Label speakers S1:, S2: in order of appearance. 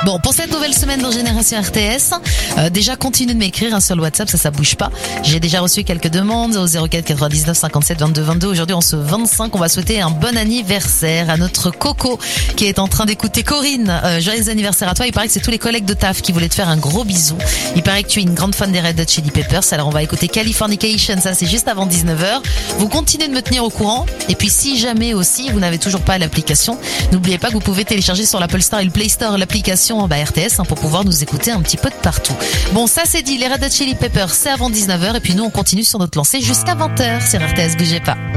S1: Bon, pour cette nouvelle semaine dans Génération RTS, déjà continuez de m'écrire sur le WhatsApp, ça bouge pas. J'ai déjà reçu quelques demandes au 04 99 57 22 22. Aujourd'hui, en ce 25, on va souhaiter un bon anniversaire à notre Coco qui est en train d'écouter Corinne. Joyeux anniversaire à toi. Il paraît que c'est tous les collègues de taf qui voulaient te faire un gros bisou. Il paraît que tu es une grande fan des Red Hot Chili Peppers. Alors on va écouter Californication, ça c'est juste avant 19h. Vous continuez de me tenir au courant. Et puis si jamais aussi vous n'avez toujours pas l'application, n'oubliez pas que vous pouvez télécharger sur l'Apple Store et le Play Store l'application RTS pour pouvoir nous écouter un petit peu de partout. Bon, ça c'est dit, les Red Hot Chili Peppers c'est avant 19h et puis nous on continue sur notre lancée jusqu'à 20h sur RTS, bougez pas.